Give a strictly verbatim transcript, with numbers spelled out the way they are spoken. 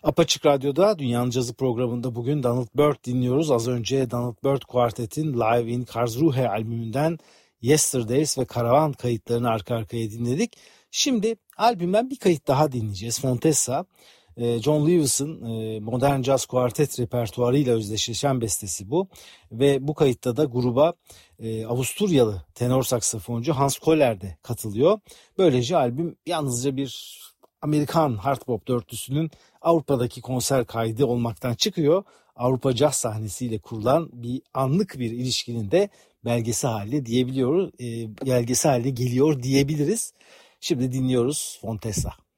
Apaçık Radyo'da Dünyanın Cazı programında bugün Donald Byrd dinliyoruz. Az önce Donald Byrd Quartet'in Live in Karlsruhe albümünden Yesterdays ve Karavan kayıtlarını arka arkaya dinledik. Şimdi albümden bir kayıt daha dinleyeceğiz. Fontessa, John Lewis'ın modern caz kuartet repertuarıyla özdeşleşen bestesi bu. Ve bu kayıtta da gruba Avusturyalı tenor saksafoncu Hans Koller de katılıyor. Böylece albüm yalnızca bir Amerikan hard bop dörtlüsünün Avrupa'daki konser kaydı olmaktan çıkıyor. Avrupa caz sahnesiyle kurulan bir anlık bir ilişkinin de belgesi haline diyebiliyoruz. E, belgesi haline geliyor diyebiliriz. Şimdi dinliyoruz Fontessa.